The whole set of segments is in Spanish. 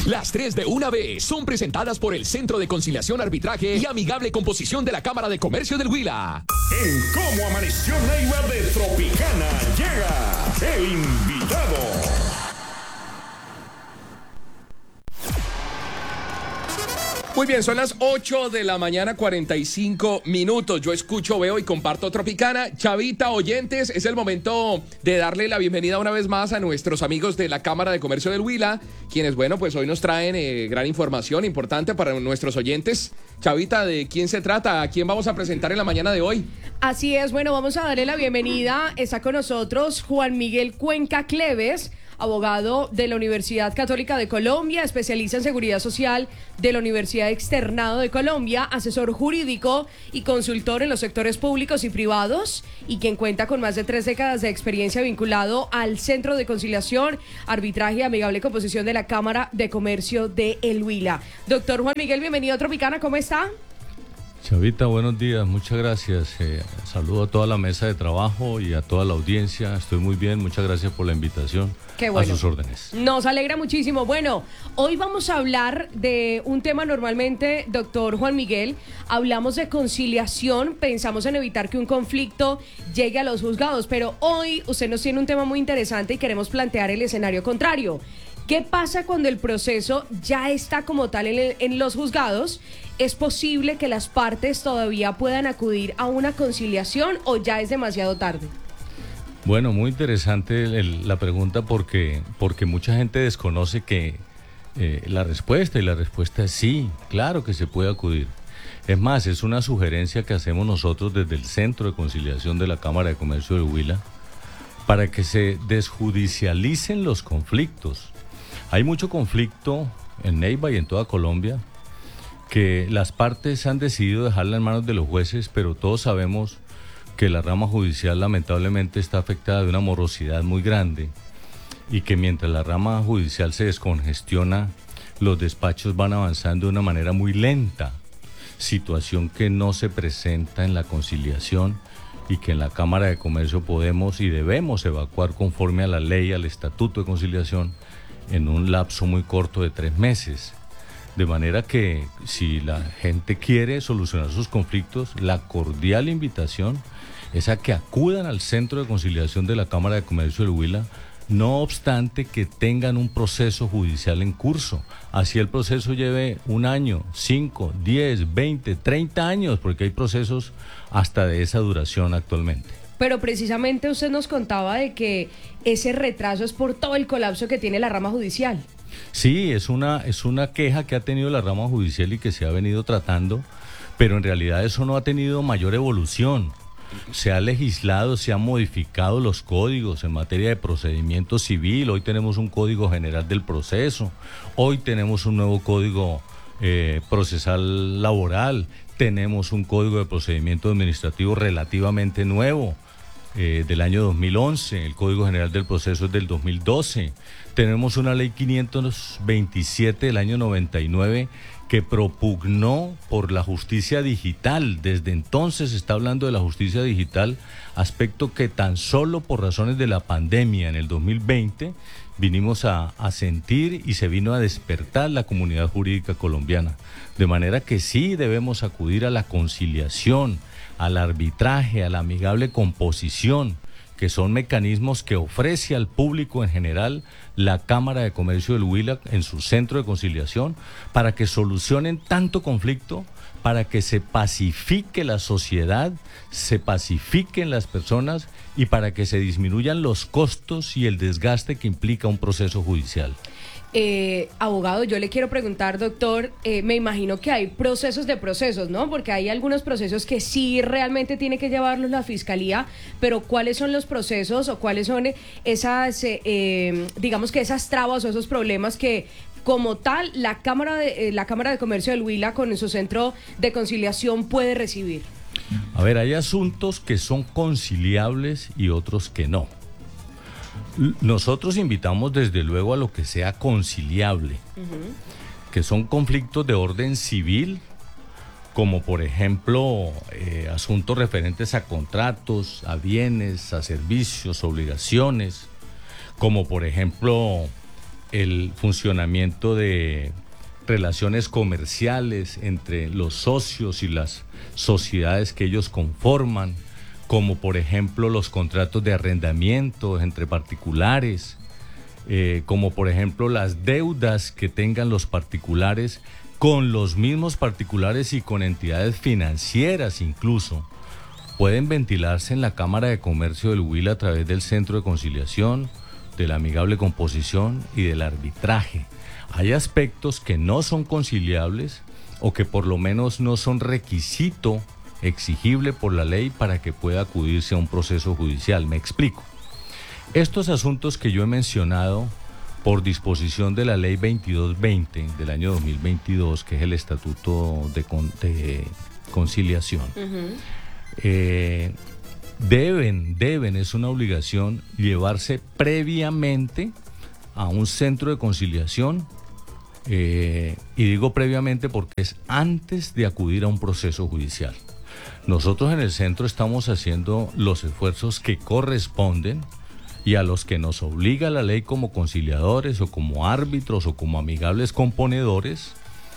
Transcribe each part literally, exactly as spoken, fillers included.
Las tres de una vez son presentadas por el Centro de Conciliación, Arbitraje y Amigable Composición de la Cámara de Comercio del Huila. En Cómo Amaneció Neiva de Tropicana llega el invitado. Muy bien, son las ocho de la mañana, cuarenta y cinco minutos. Yo escucho, veo y comparto Tropicana. Chavita, oyentes, es el momento de darle la bienvenida una vez más a nuestros amigos de la Cámara de Comercio del Huila, quienes, bueno, pues hoy nos traen eh, gran información importante para nuestros oyentes. Chavita, ¿de quién se trata? ¿A quién vamos a presentar en la mañana de hoy? Así es, bueno, vamos a darle la bienvenida. Está con nosotros Juan Miguel Cuenca Cleves, abogado de la Universidad Católica de Colombia, especialista en seguridad social de la Universidad Externado de Colombia, asesor jurídico y consultor en los sectores públicos y privados, y quien cuenta con más de tres décadas de experiencia vinculado al Centro de Conciliación, Arbitraje y Amigable Composición de la Cámara de Comercio de El Huila. Doctor Juan Miguel, bienvenido a Tropicana, ¿cómo está? Chavita, buenos días, muchas gracias. Eh, saludo a toda la mesa de trabajo y a toda la audiencia. Estoy muy bien, muchas gracias por la invitación. Qué bueno. A sus órdenes. Nos alegra muchísimo. Bueno, hoy vamos a hablar de un tema normalmente, doctor Juan Miguel, hablamos de conciliación, pensamos en evitar que un conflicto llegue a los juzgados, pero hoy usted nos tiene un tema muy interesante y queremos plantear el escenario contrario. ¿Qué pasa cuando el proceso ya está como tal en, en los juzgados? ¿Es posible que las partes todavía puedan acudir a una conciliación o ya es demasiado tarde? Bueno, muy interesante el, la pregunta porque, porque mucha gente desconoce que eh, la respuesta, y la respuesta es sí, claro que se puede acudir. Es más, es una sugerencia que hacemos nosotros desde el Centro de Conciliación de la Cámara de Comercio de Huila para que se desjudicialicen los conflictos. Hay mucho conflicto en Neiva y en toda Colombia que las partes han decidido dejarla en manos de los jueces, pero todos sabemos que la rama judicial lamentablemente está afectada de una morosidad muy grande y que mientras la rama judicial se descongestiona, los despachos van avanzando de una manera muy lenta, situación que no se presenta en la conciliación y que en la Cámara de Comercio podemos y debemos evacuar conforme a la ley, al Estatuto de Conciliación, en un lapso muy corto de tres meses. De manera que si la gente quiere solucionar sus conflictos, la cordial invitación es a que acudan al Centro de Conciliación de la Cámara de Comercio del Huila, no obstante que tengan un proceso judicial en curso. Así el proceso lleve un año, cinco, diez, veinte, treinta años, porque hay procesos hasta de esa duración actualmente. Pero precisamente usted nos contaba de que ese retraso es por todo el colapso que tiene la rama judicial. Sí, es una, es una queja que ha tenido la rama judicial y que se ha venido tratando, pero en realidad eso no ha tenido mayor evolución. Se ha legislado, se han modificado los códigos en materia de procedimiento civil. Hoy tenemos un Código General del Proceso, hoy tenemos un nuevo Código eh, Procesal Laboral, tenemos un Código de Procedimiento Administrativo relativamente nuevo, Eh, del año dos mil once, el Código General del Proceso es del dos mil doce, tenemos una ley quinientos veintisiete del año noventa y nueve que propugnó por la justicia digital. Desde entonces se está hablando de la justicia digital, aspecto que tan solo por razones de la pandemia en el dos mil veinte vinimos a, a sentir y se vino a despertar la comunidad jurídica colombiana. De manera que sí debemos acudir a la conciliación, al arbitraje, a la amigable composición, que son mecanismos que ofrece al público en general la Cámara de Comercio del Huila en su centro de conciliación, para que solucionen tanto conflicto, para que se pacifique la sociedad, se pacifiquen las personas y para que se disminuyan los costos y el desgaste que implica un proceso judicial. Eh, abogado, yo le quiero preguntar, doctor, eh, me imagino que hay procesos de procesos, ¿no? Porque hay algunos procesos que sí realmente tiene que llevarlos la fiscalía, pero ¿cuáles son los procesos o cuáles son esas, eh, eh, digamos que esas trabas o esos problemas que como tal la Cámara de, eh, la Cámara de Comercio del Huila con su centro de conciliación puede recibir? A ver, hay asuntos que son conciliables y otros que no. Nosotros invitamos desde luego a lo que sea conciliable, uh-huh. que son conflictos de orden civil, como por ejemplo eh, asuntos referentes a contratos, a bienes, a servicios, obligaciones, como por ejemplo el funcionamiento de relaciones comerciales entre los socios y las sociedades que ellos conforman, como por ejemplo los contratos de arrendamiento entre particulares, eh, como por ejemplo las deudas que tengan los particulares con los mismos particulares y con entidades financieras incluso, pueden ventilarse en la Cámara de Comercio del Huila a través del Centro de Conciliación, de la amigable composición y del arbitraje. Hay aspectos que no son conciliables o que por lo menos no son requisito exigible por la ley para que pueda acudirse a un proceso judicial. Me explico. Estos asuntos que yo he mencionado por disposición de la ley veintidós veinte del año dos mil veintidós, que es el Estatuto de, con, de Conciliación, uh-huh. eh, deben, deben, es una obligación llevarse previamente a un centro de conciliación, eh, y digo previamente porque es antes de acudir a un proceso judicial. Nosotros en el centro estamos haciendo los esfuerzos que corresponden y a los que nos obliga la ley como conciliadores o como árbitros o como amigables componedores,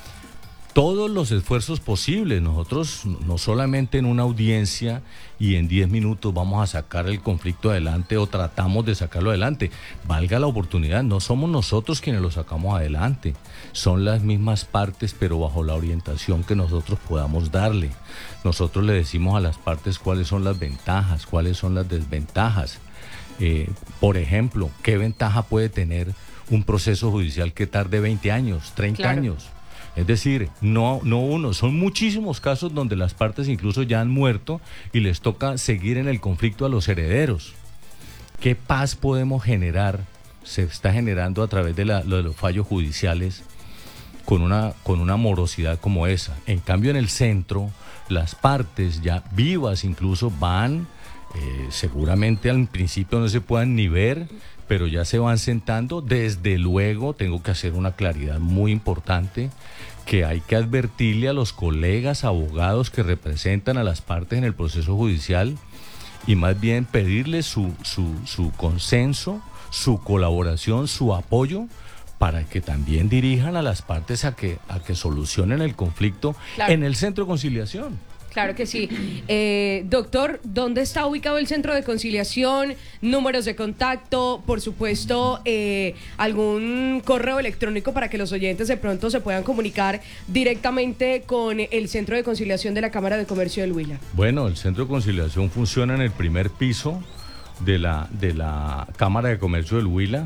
todos los esfuerzos posibles. Nosotros no solamente en una audiencia y en diez minutos vamos a sacar el conflicto adelante o tratamos de sacarlo adelante. Valga la oportunidad, no somos nosotros quienes lo sacamos adelante, son las mismas partes, pero bajo la orientación que nosotros podamos darle. Nosotros le decimos a las partes cuáles son las ventajas, cuáles son las desventajas. Eh, por ejemplo, ¿qué ventaja puede tener un proceso judicial que tarde veinte años, treinta claro. años? Es decir, no, no uno, son muchísimos casos donde las partes incluso ya han muerto y les toca seguir en el conflicto a los herederos. ¿Qué paz podemos generar? Se está generando a través de, la, de los fallos judiciales con una, con una morosidad como esa. En cambio, en el centro, las partes ya vivas incluso van, eh, seguramente al principio no se puedan ni ver, pero ya se van sentando. Desde luego, tengo que hacer una claridad muy importante, que hay que advertirle a los colegas abogados que representan a las partes en el proceso judicial y más bien pedirles su, su, su consenso, su colaboración, su apoyo, para que también dirijan a las partes a que, a que solucionen el conflicto claro. en el centro de conciliación. Claro que sí. Eh, doctor, ¿dónde está ubicado el centro de conciliación? Números de contacto, por supuesto, eh, algún correo electrónico para que los oyentes de pronto se puedan comunicar directamente con el centro de conciliación de la Cámara de Comercio del Huila. Bueno, el centro de conciliación funciona en el primer piso de la, de la Cámara de Comercio del Huila,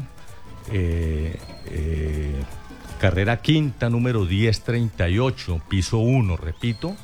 eh, eh, carrera quinta, número diez treinta y ocho, piso uno, repito.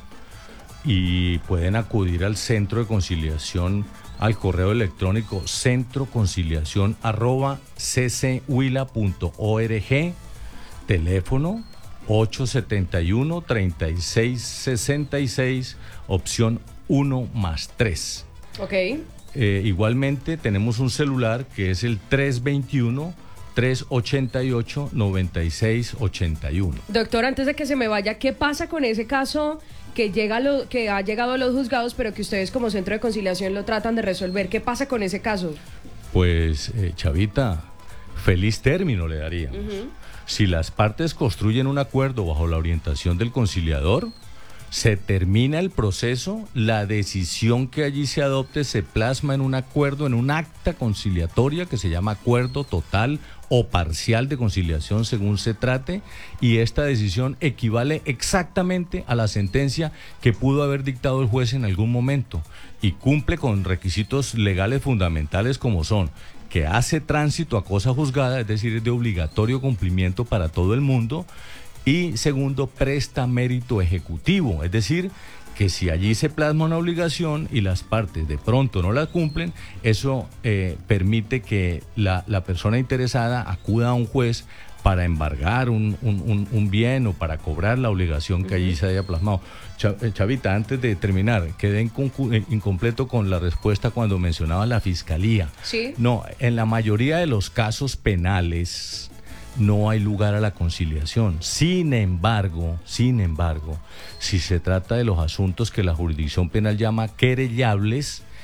Y pueden acudir al centro de conciliación al correo electrónico centroconciliación arroba cchuila punto org, teléfono ocho setenta y uno, treinta y seis sesenta y seis, opción uno más tres. Ok. Eh, igualmente tenemos un celular que es el tres veintiuno, tres ochenta y ocho, noventa y seis ochenta y uno. Doctor, antes de que se me vaya, ¿qué pasa con ese caso que llega lo, que ha llegado a los juzgados, pero que ustedes como centro de conciliación lo tratan de resolver? ¿Qué pasa con ese caso? Pues, eh, Chavita, feliz término le daríamos. Uh-huh. Si las partes construyen un acuerdo bajo la orientación del conciliador, se termina el proceso, la decisión que allí se adopte se plasma en un acuerdo, en un acta conciliatoria que se llama acuerdo total o parcial de conciliación según se trate, y esta decisión equivale exactamente a la sentencia que pudo haber dictado el juez en algún momento y cumple con requisitos legales fundamentales como son que hace tránsito a cosa juzgada, es decir, es de obligatorio cumplimiento para todo el mundo, y segundo, presta mérito ejecutivo, es decir, que si allí se plasma una obligación y las partes de pronto no la cumplen, eso eh, permite que la, la persona interesada acuda a un juez para embargar un, un, un, un bien o para cobrar la obligación que allí se haya plasmado. Chavita, antes de terminar, quedé incompleto con la respuesta cuando mencionaba la fiscalía. ¿Sí? No, en la mayoría de los casos penales no hay lugar a la conciliación. Sin embargo, sin embargo, si se trata de los asuntos que la jurisdicción penal llama querellables,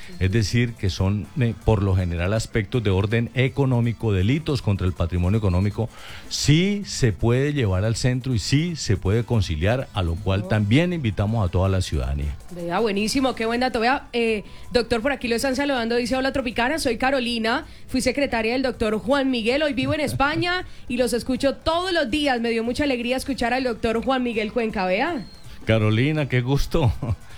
es decir, que son eh, por lo general aspectos de orden económico, delitos contra el patrimonio económico, sí se puede llevar al centro y sí se puede conciliar, a lo cual también invitamos a toda la ciudadanía. Vea, buenísimo, qué buen dato. Vea, eh, doctor, por aquí lo están saludando, dice: hola Tropicana, soy Carolina, fui secretaria del doctor Juan Miguel, hoy vivo en España y los escucho todos los días. Me dio mucha alegría escuchar al doctor Juan Miguel Cuenca, vea. Carolina, qué gusto.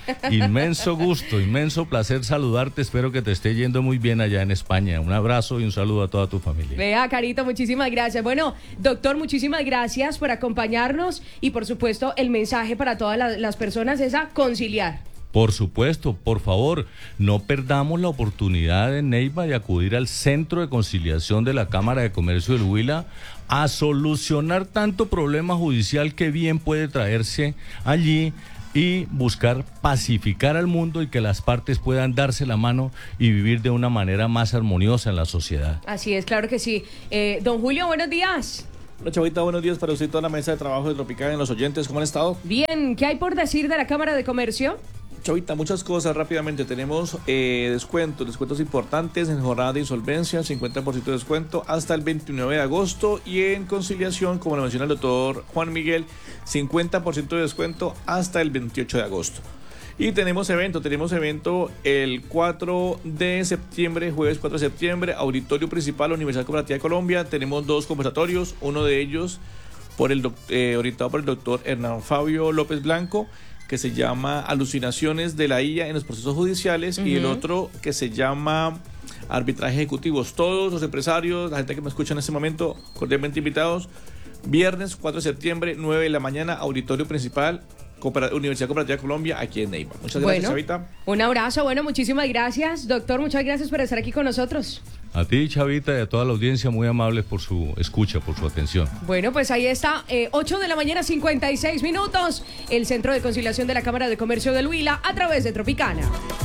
Inmenso gusto, inmenso placer saludarte. Espero que te esté yendo muy bien allá en España. Un abrazo y un saludo a toda tu familia. Vea, Carito, muchísimas gracias. Bueno, doctor, muchísimas gracias por acompañarnos y por supuesto el mensaje para todas las, las personas es a conciliar. Por supuesto, por favor, no perdamos la oportunidad en Neiva de acudir al Centro de Conciliación de la Cámara de Comercio del Huila a solucionar tanto problema judicial que bien puede traerse allí y buscar pacificar al mundo y que las partes puedan darse la mano y vivir de una manera más armoniosa en la sociedad. Así es, claro que sí. Eh, don Julio, buenos días. Hola Chavita, buenos días para usted y toda la mesa de trabajo de Tropicana, en los oyentes, ¿cómo han estado? Bien, ¿qué hay por decir de la Cámara de Comercio? Chavita, muchas cosas rápidamente. Tenemos eh, descuentos, descuentos importantes en jornada de insolvencia, cincuenta por ciento de descuento hasta el veintinueve de agosto, y en conciliación, como lo menciona el doctor Juan Miguel, cincuenta por ciento de descuento hasta el veintiocho de agosto. Y tenemos evento, tenemos evento el cuatro de septiembre, jueves cuatro de septiembre, auditorio principal, Universidad Cooperativa de Colombia. Tenemos dos conversatorios, uno de ellos por el eh, orientado por el doctor Hernán Fabio López Blanco, que se llama Alucinaciones de la I A en los procesos judiciales, uh-huh. y el otro que se llama Arbitraje Ejecutivos. Todos los empresarios, la gente que me escucha en este momento, cordialmente invitados. Viernes cuatro de septiembre, nueve de la mañana, auditorio principal, Universidad Cooperativa de Colombia, aquí en Neiva. Muchas gracias, bueno, Chavita. Un abrazo, bueno, muchísimas gracias. Doctor, muchas gracias por estar aquí con nosotros. A ti, Chavita, y a toda la audiencia, muy amables por su escucha, por su atención. Bueno, pues ahí está, eh, ocho de la mañana, cincuenta y seis minutos, el Centro de Conciliación de la Cámara de Comercio del Huila a través de Tropicana.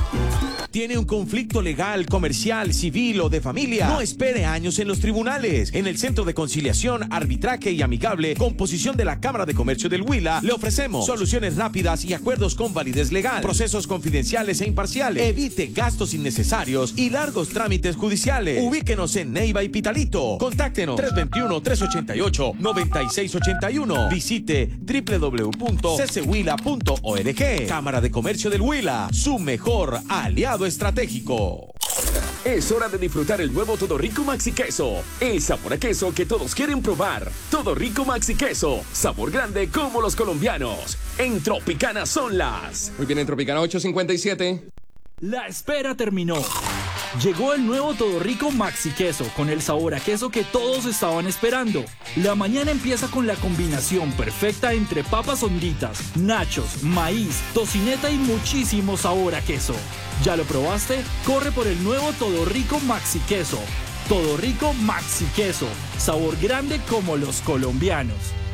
¿Tiene un conflicto legal, comercial, civil o de familia? No espere años en los tribunales. En el Centro de Conciliación, Arbitraje y Amigable, composición de la Cámara de Comercio del Huila, le ofrecemos soluciones rápidas y acuerdos con validez legal, procesos confidenciales e imparciales. Evite gastos innecesarios y largos trámites judiciales. Ubíquenos en Neiva y Pitalito. Contáctenos tres dos uno, tres ocho ocho, nueve seis ocho uno. Visite doble u doble u doble u punto c c huila punto org. Cámara de Comercio del Huila, su mejor aliado estratégico. Es hora de disfrutar el nuevo Todo Rico Maxi Queso. El sabor a queso que todos quieren probar. Todo Rico Maxi Queso. Sabor grande como los colombianos. En Tropicana son las... Muy bien, en Tropicana ocho cincuenta y siete. La espera terminó. Llegó el nuevo Todo Rico Maxi Queso, con el sabor a queso que todos estaban esperando. La mañana empieza con la combinación perfecta entre papas honditas, nachos, maíz, tocineta y muchísimo sabor a queso. ¿Ya lo probaste? Corre por el nuevo Todo Rico Maxi Queso. Todo Rico Maxi Queso, sabor grande como los colombianos.